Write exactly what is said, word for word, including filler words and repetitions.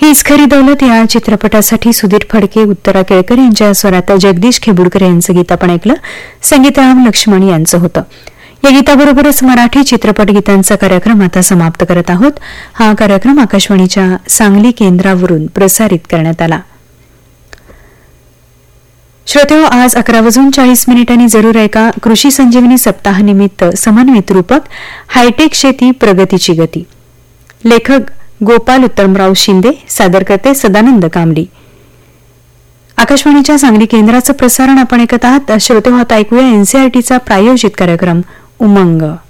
इस खरी दौलत या चित्रपटासाठी सुधीर फडके, उत्तरा केळकर यांच्या स्वरात जगदीश खेबुडकर यांचं गीत आपण ऐकलं. संगीतराम लक्ष्मण यांचं होतं. या गीताबरोबरच मराठी चित्रपट गीतांचा कार्यक्रम आता समाप्त करत आहोत. हा कार्यक्रम आकाशवाणीच्या सांगली केंद्रावरून प्रसारित करण्यात आला. श्रोतेहो, आज अकरा वाजून चाळीस मिनिटांनी जरूर ऐका कृषी संजीवनी सप्ताहानिमित्त समन्वित रूपक हायटेक शेती प्रगतीची गती. लेखक गोपाल उत्तमराव शिंदे, सादर करते सदानंद कांबडी. आकाशवाणीच्या सांगली केंद्राचं प्रसारण आपण ऐकत आहात. श्रोतेहो, आता ऐकूया एनसीआरटीचा प्रायोजित कार्यक्रम उमंग.